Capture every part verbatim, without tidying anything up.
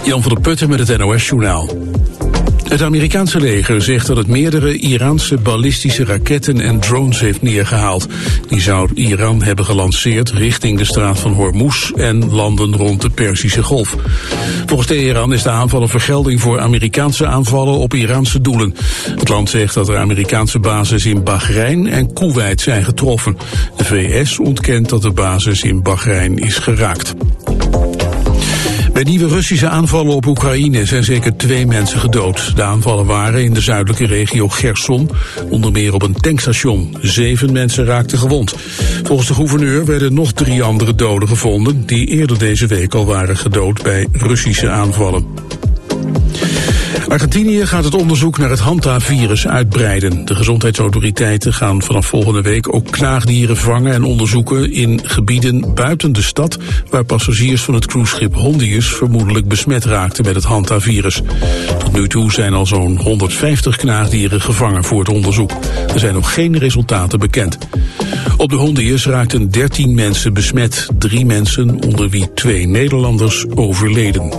Jan van der Putten met het N O S-journaal. Het Amerikaanse leger zegt dat het meerdere Iraanse ballistische raketten en drones heeft neergehaald. Die zou Iran hebben gelanceerd richting de straat van Hormuz en landen rond de Perzische Golf. Volgens Teheran is de aanval een vergelding voor Amerikaanse aanvallen op Iraanse doelen. Het land zegt dat er Amerikaanse bases in Bahrein en Koeweit zijn getroffen. De V S ontkent dat de basis in Bahrein is geraakt. Bij nieuwe Russische aanvallen op Oekraïne zijn zeker twee mensen gedood. De aanvallen waren in de zuidelijke regio Gerson, onder meer op een tankstation. Zeven mensen raakten gewond. Volgens de gouverneur werden nog drie andere doden gevonden, die eerder deze week al waren gedood bij Russische aanvallen. Argentinië gaat het onderzoek naar het Hanta-virus uitbreiden. De gezondheidsautoriteiten gaan vanaf volgende week ook knaagdieren vangen en onderzoeken in gebieden buiten de stad, waar passagiers van het cruiseschip Hondius vermoedelijk besmet raakten met het Hanta-virus. Tot nu toe zijn al zo'n honderdvijftig knaagdieren gevangen voor het onderzoek. Er zijn nog geen resultaten bekend. Op de Hondius raakten dertien mensen besmet. Drie mensen, onder wie twee Nederlanders, overleden.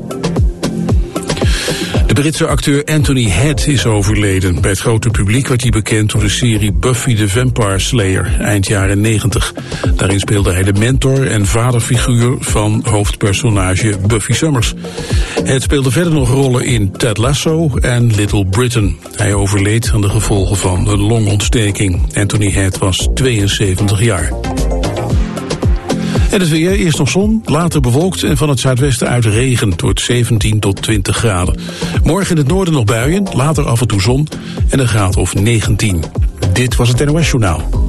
De Britse acteur Anthony Head is overleden. Bij het grote publiek werd hij bekend door de serie Buffy the Vampire Slayer, eind jaren negentig. Daarin speelde hij de mentor en vaderfiguur van hoofdpersonage Buffy Summers. Head speelde verder nog rollen in Ted Lasso en Little Britain. Hij overleed aan de gevolgen van een longontsteking. Anthony Head was tweeënzeventig jaar. En het weer, eerst nog zon, later bewolkt en van het zuidwesten uit regen. Het wordt zeventien tot twintig graden. Morgen in het noorden nog buien, later af en toe zon en een graad of negentien. Dit was het N O S-journaal.